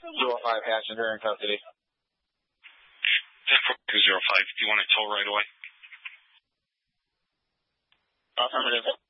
205 passenger in custody. 205, do you want to tow right away? Affirmative.